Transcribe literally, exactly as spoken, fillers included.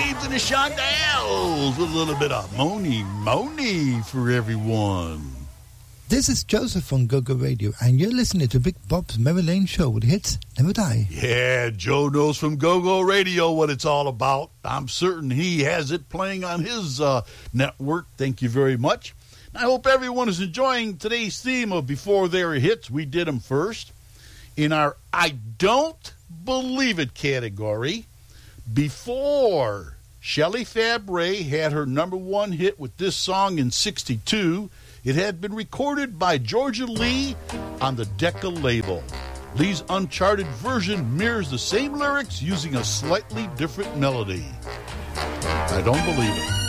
James and the Shondells. A little bit of Moni Moni for everyone. This is Joseph from Go-Go Radio, and you're listening to Big Bob's Memory Lane Show, where the hits never die. Yeah, Joe knows from Go-Go Radio what it's all about. I'm certain he has it playing on his uh, network. Thank you very much. I hope everyone is enjoying today's theme of Before There Are Hits. We did them first. In our I Don't Believe It category, before Shelley Fabares had her number one hit with this song in sixty-two, it had been recorded by Georgia Lee on the Decca label. Lee's uncharted version mirrors the same lyrics using a slightly different melody. I don't believe it.